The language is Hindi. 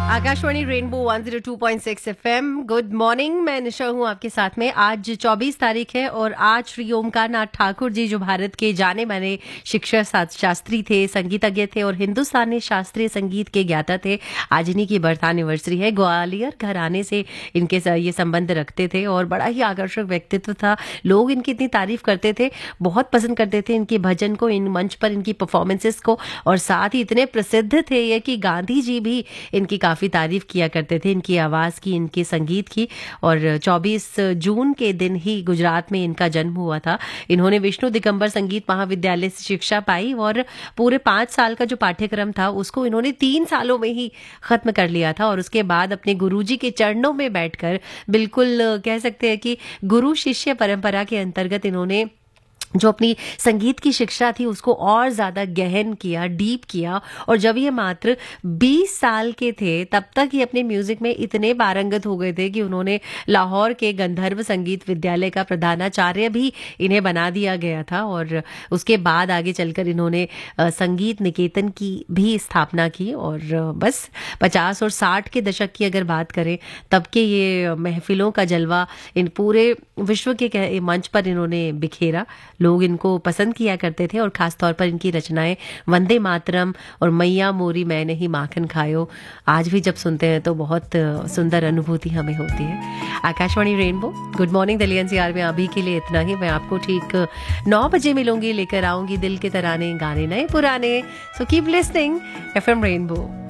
Akashvani rainbow 102.6 FM. Good morning, मैं निशा हूँ आपके साथ में। आज 24 तारीख है और आज श्री ओमकार नाथ ठाकुर जी, जो भारत के जाने माने शिक्षक शास्त्री थे, संगीतज्ञ थे और हिंदुस्तानी शास्त्रीय संगीत के ज्ञाता थे, आज इन्हीं की बर्थ एनिवर्सरी है। ग्वालियर घराने से इनके ये संबंध रखते थे और बड़ा ही आकर्षक व्यक्तित्व था। लोग इनकी इतनी तारीफ करते थे, बहुत पसंद करते थे इनके भजन को, इन मंच पर इनकी परफॉर्मेंसेस को, और साथ ही इतने प्रसिद्ध थे ये कि गांधी जी भी इनकी काफी तारीफ किया करते थे, इनकी आवाज की, इनके संगीत की। और 24 जून के दिन ही गुजरात में इनका जन्म हुआ था। इन्होंने विष्णु दिगंबर संगीत महाविद्यालय से शिक्षा पाई और पूरे 5 साल का जो पाठ्यक्रम था उसको इन्होंने 3 सालों में ही खत्म कर लिया था। और उसके बाद अपने गुरुजी के चरणों में बैठकर, बिल्कुल कह सकते हैं कि गुरु शिष्य परंपरा के अंतर्गत इन्होंने जो अपनी संगीत की शिक्षा थी उसको और ज्यादा गहन किया, डीप किया। और जब ये मात्र 20 साल के थे तब तक ये अपने म्यूजिक में इतने पारंगत हो गए थे कि उन्होंने लाहौर के गंधर्व संगीत विद्यालय का प्रधानाचार्य भी इन्हें बना दिया गया था। और उसके बाद आगे चलकर इन्होंने संगीत निकेतन की भी स्थापना की। और बस 50 और 60 के दशक की अगर बात करें तब के ये महफिलों का जलवा इन पूरे विश्व के मंच पर इन्होंने बिखेरा। लोग इनको पसंद किया करते थे और खास तौर पर इनकी रचनाएं वंदे मातरम और मैया मोरी मैंने ही माखन खायो आज भी जब सुनते हैं तो बहुत सुंदर अनुभूति हमें होती है। Akashvani rainbow good morning Delhi NCR में अभी के लिए इतना ही। मैं आपको ठीक 9 बजे मिलूंगी, लेकर आऊंगी दिल के तराने, गाने नए पुराने। So keep listening FM rainbow.